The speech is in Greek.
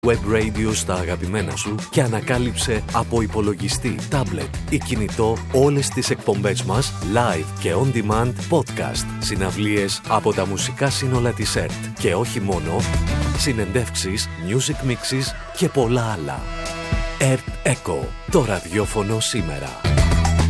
Web radio στα αγαπημένα σου και ανακάλυψε από υπολογιστή, τάμπλετ ή κινητό όλες τις εκπομπές μας live και on demand podcast, συναυλίες από τα μουσικά σύνολα της ΕΡΤ και όχι μόνο, συνεντεύξεις, music mixes και πολλά άλλα. ΕΡΤ Echo, το ραδιόφωνο σήμερα.